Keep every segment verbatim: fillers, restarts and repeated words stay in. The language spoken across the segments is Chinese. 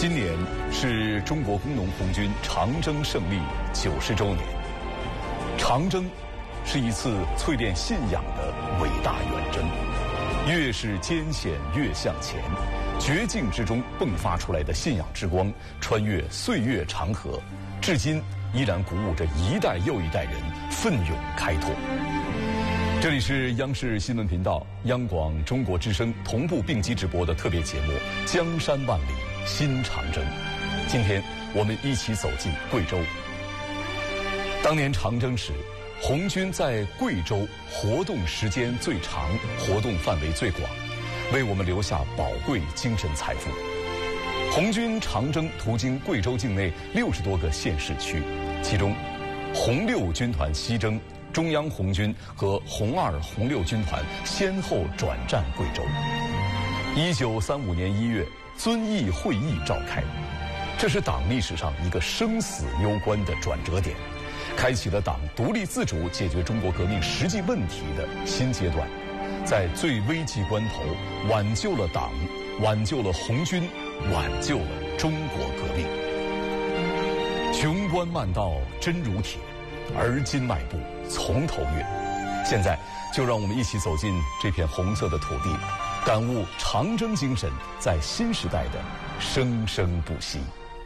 今年是中国工农红军长征胜利九十周年。长征是一次淬炼信仰的伟大远征，越是艰险越向前，绝境之中迸发出来的信仰之光，穿越岁月长河，至今依然鼓舞着一代又一代人奋勇开拓。这里是央视新闻频道、央广中国之声同步并机直播的特别节目《江山万里新长征》。今天我们一起走进贵州。当年长征时，红军在贵州活动时间最长，活动范围最广，为我们留下宝贵精神财富。红军长征途经贵州境内六十多个县市区，其中红六军团西征，中央红军和红二、红六军团先后转战贵州。一九三五年一月，遵义会议召开，这是党历史上一个生死攸关的转折点，开启了党独立自主解决中国革命实际问题的新阶段，在最危急关头挽救了党，挽救了红军，挽救了中国革命。雄关漫道真如铁，而今迈步从头越。现在就让我们一起走进这片红色的土地，感悟长征精神在新时代的生生不息。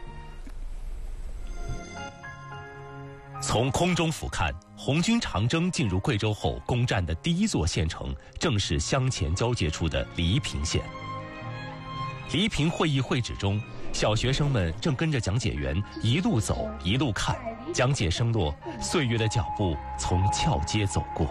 从空中俯瞰，红军长征进入贵州后攻占的第一座县城，正是乡前交界处的黎平县。黎平会议会址中，小学生们正跟着讲解员一路走一路看，讲解声落，岁月的脚步从桥街走过。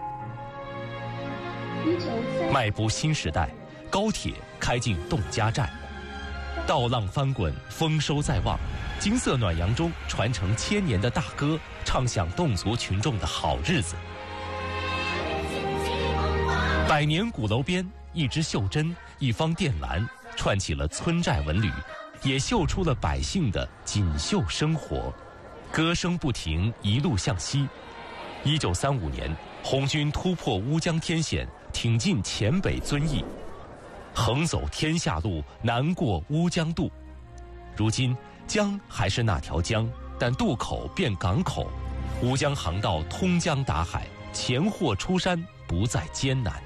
迈步新时代，高铁开进侗家寨，稻浪翻滚，丰收在望，金色暖阳中传承千年的大歌，唱响侗族群众的好日子。百年鼓楼边，一支袖珍，一方靛蓝，串起了村寨文旅，也绣出了百姓的锦绣生活。歌声不停，一路向西。一九三五年，红军突破乌江天险，挺进黔北遵义，横走天下路，难过乌江渡。如今江还是那条江，但渡口变港口，乌江航道通江达海，钱货出山不再艰难。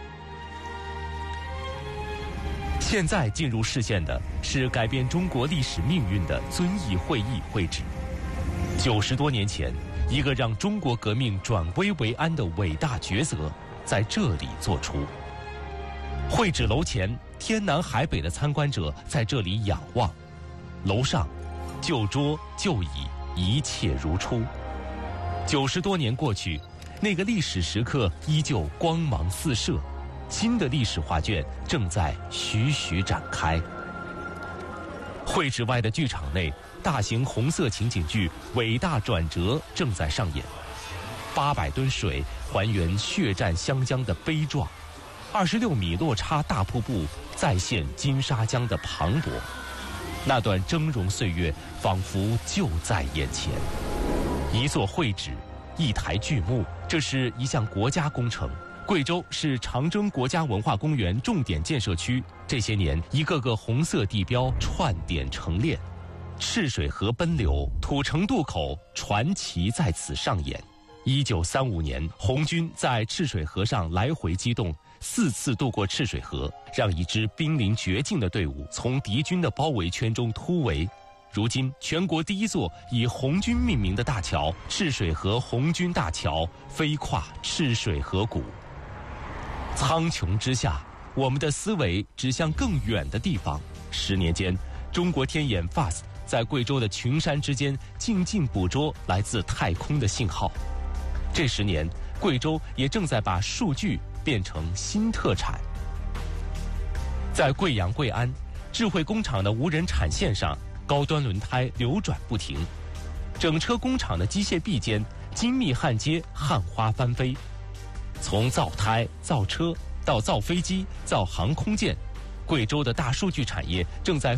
现在进入视线的是改变中国历史命运的遵义会议会址。九十多年前，一个让中国革命转危为安的伟大抉择在这里做出。会址楼前，天南海北的参观者在这里仰望，楼上旧桌旧椅，一切如初。九十多年过去，那个历史时刻依旧光芒四射，新的历史画卷正在徐徐展开。会址外的剧场内，大型红色情景剧《伟大转折》正在上演。八百吨水还原血战湘江的悲壮，二十六米落差大瀑布再现金沙江的磅礴。那段峥嵘岁月仿佛就在眼前。一座会址，一台剧目，这是一项国家工程。贵州是长征国家文化公园重点建设区，这些年一个个红色地标串点成列，赤水河奔流，土城渡口传奇在此上演。一九三五年，红军在赤水河上来回机动，四次渡过赤水河，让一支濒临绝境的队伍从敌军的包围圈中突围。如今，全国第一座以红军命名的大桥——赤水河红军大桥，飞跨赤水河谷。苍穹之下，我们的思维指向更远的地方。十年间，中国天眼 F A S T 在贵州的群山之间静静捕捉来自太空的信号。这十年，贵州也正在把数据变成新特产。在贵阳贵安，智慧工厂的无人产线上，高端轮胎流转不停，整车工厂的机械臂间，精密焊接焊花翻飞。从造胎、造车到造飞机、造航空舰，贵州的大数据产业正在